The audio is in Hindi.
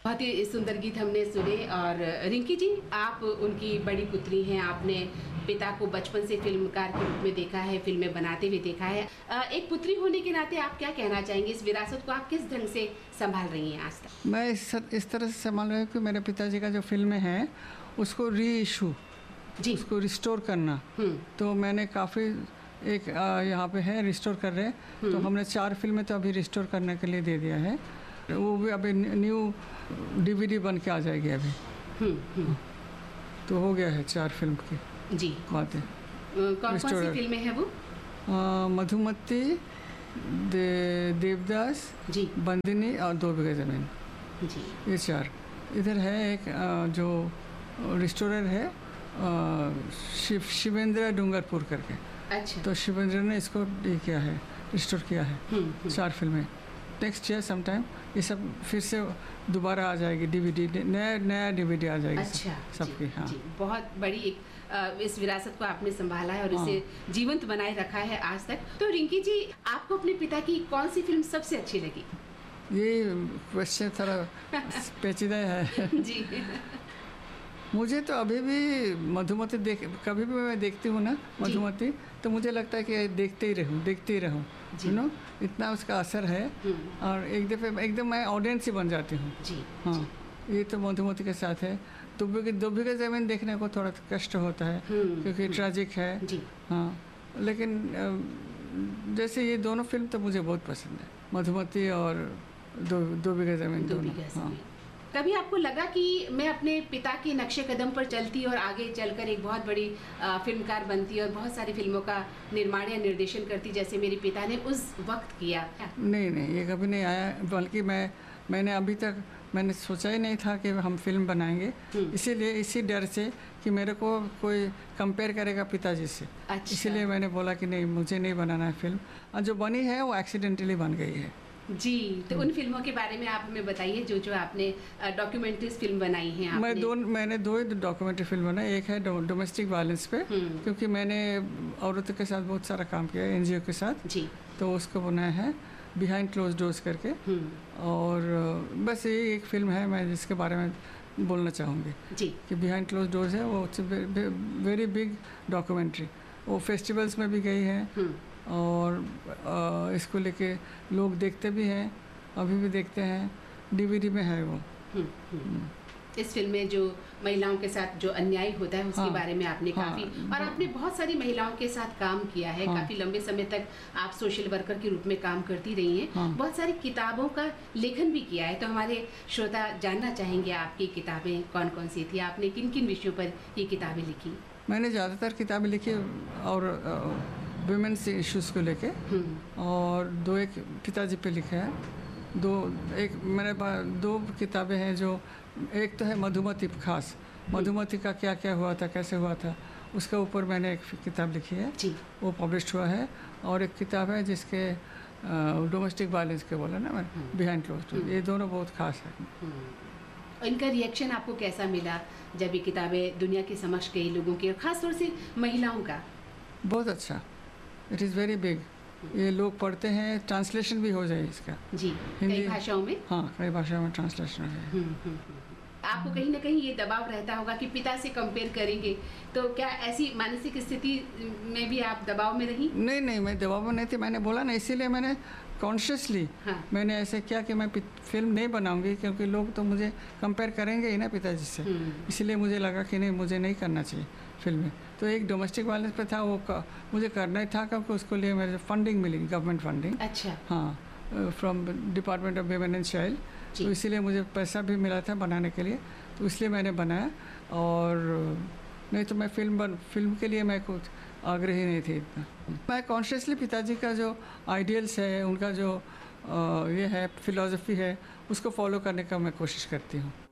बहुत ही सुंदर गीत हमने सुने। और रिंकी जी, आप उनकी बड़ी पुत्री हैं, आपने पिता को बचपन से फिल्मकार के रूप में देखा है, फिल्में बनाते हुए देखा है। एक पुत्री होने के नाते आप क्या कहना चाहेंगे, इस विरासत को आप किस ढंग से संभाल रही हैं आज तक? मैं इस तरह से संभाल रही हूँ कि मेरे पिताजी का जो फिल्में हैं उसको री इशू, उसको रिस्टोर करना। तो मैंने काफ़ी एक यहाँ पे है रिस्टोर कर रहे हैं, तो हमने 4 फिल्में तो अभी रिस्टोर करने के लिए दे दिया है। वो भी अभी न्यू DVD बन के आ जाएगी अभी। तो हो गया है 4 फिल्म की जी बातें। कौन सी फिल्में हैं वो? मधुमती, देवदास जी, बंदिनी और 2 बीघा ज़मीन जी, ये 4। इधर है एक जो रिस्टोरर है शिवेंद्र डूंगरपुर करके। अच्छा। तो शिवेंद्र ने इसको किया है, रिस्टोर किया है। 4 फिल्में नेक्स्ट ईयर समटाइम ये सब फिर से दोबारा आ जाएगी DVD, नया DVD आ जाएगी। अच्छा, सबकी। हाँ जी, बहुत बड़ी एक इस विरासत को आपने संभाला है और इसे जीवंत बनाए रखा है आज तक। तो रिंकी जी, आपको अपने पिता की कौन सी फिल्म सबसे अच्छी लगी? ये क्वेश्चन थोड़ा पेचीदा है जी। मुझे तो अभी भी मधुमती कभी भी मैं देखती हूँ ना मधुमती, तो मुझे लगता है कि देखते ही रहूँ यू नो, इतना उसका असर है। और एक दफ़े एकदम मैं ऑडियंस ही बन जाती हूँ। हाँ, ये तो मधुमती के साथ है। 2 बीघा ज़मीन देखने को थोड़ा कष्ट होता है क्योंकि ट्रैजिक है। हाँ, लेकिन जैसे ये दोनों फिल्म तो मुझे बहुत पसंद है, मधुमती और 2 बीघा ज़मीन दोनों। हाँ। कभी आपको लगा कि मैं अपने पिता के नक्शे कदम पर चलती और आगे चलकर एक बहुत बड़ी फिल्मकार बनती और बहुत सारी फिल्मों का निर्माण या निर्देशन करती जैसे मेरे पिता ने उस वक्त किया? नहीं, ये कभी नहीं आया। बल्कि मैंने अभी तक मैंने सोचा ही नहीं था कि हम फिल्म बनाएंगे। इसीलिए इसी डर से कि मेरे को कोई कंपेयर करेगा पिताजी से। अच्छा। इसीलिए मैंने बोला कि नहीं, मुझे नहीं बनाना है फिल्म। और जो बनी है वो एक्सीडेंटली बन गई है। जी, तो उन फिल्मों के बारे में आप हमें बताइए जो आपने डॉक्यूमेंट्री फिल्म बनाई है आपने। मैंने 2 डॉक्यूमेंट्री फिल्म बनाई। एक है डोमेस्टिक वायलेंस पे, क्योंकि मैंने औरतों के साथ बहुत सारा काम किया है NGO के साथ जी, तो उसको बनाया है बिहाइंड क्लोज डोर्स करके। और बस ये एक फिल्म है मैं जिसके बारे में बोलना चाहूँगी जी, कि बिहाइंड क्लोज डोर्स है वो वेरी बिग डॉक्यूमेंट्री। वो फेस्टिवल्स में भी गई है और इसको लेके लोग देखते भी हैं, अभी भी देखते हैं। DVD में है वो। इस फिल्म में जो महिलाओं के साथ जो अन्याय होता है उसके बारे में आपने काफ़ी और आपने बहुत सारी महिलाओं के साथ काम किया है। काफ़ी लंबे समय तक आप सोशल वर्कर के रूप में काम करती रही हैं। बहुत सारी किताबों का लेखन भी किया है। तो हमारे श्रोता जानना चाहेंगे आपकी किताबें कौन कौन सी थी, आपने किन किन विषयों पर ये किताबें लिखी? मैंने ज़्यादातर किताबें लिखी और वुमेन्स इश्यूज़ को लेके, और 2 एक पिताजी पे लिखे हैं। एक मेरे पास 2 किताबें हैं जो, एक तो है मधुमती, खास मधुमती का क्या क्या हुआ था, कैसे हुआ था, उसके ऊपर मैंने एक किताब लिखी है जी, वो पब्लिश हुआ है। और एक किताब है जिसके डोमेस्टिक वायलेंस के बोला ना मैंने, बिहाइंड क्लोज डोर्स। ये दोनों बहुत खास है। इनका रिएक्शन आपको कैसा मिला जब ये किताबें दुनिया के समक्ष गई लोगों की, और खासतौर से महिलाओं का? बहुत अच्छा, इट इज़ वेरी बिग। ये लोग पढ़ते हैं, ट्रांसलेशन भी हो जाए इसका जी, कई भाषाओं में। हाँ, कई भाषाओं में ट्रांसलेशन हो जाए। आपको कहीं ना कहीं ये दबाव रहता होगा कि पिता से कंपेयर करेंगे, तो क्या ऐसी मानसिक स्थिति में भी आप दबाव में रही? नहीं, मैं दबाव में नहीं थी। मैंने बोला ना, इसीलिए मैंने कॉन्शियसली मैंने ऐसे किया कि मैं फिल्म नहीं बनाऊंगी, क्योंकि लोग तो मुझे कंपेयर करेंगे ही ना पिताजी से। इसलिए मुझे लगा कि नहीं, मुझे नहीं करना चाहिए फिल्में। तो एक डोमेस्टिक वायलेंस पे था, वो मुझे करना ही था क्योंकि उसको लिए मेरे फंडिंग मिली, गवर्नमेंट फंडिंग। अच्छा। हाँ, from department of women and child. तो इसीलिए मुझे पैसा भी मिला था बनाने के लिए, तो इसलिए मैंने बनाया। और नहीं तो मैं फिल्म के लिए मैं कुछ आग्रही नहीं थी इतना। मैं कॉन्शियसली पिताजी का जो आइडियल्स है, उनका जो ये है फिलॉसफी है, उसको फॉलो करने का मैं कोशिश करती हूँ।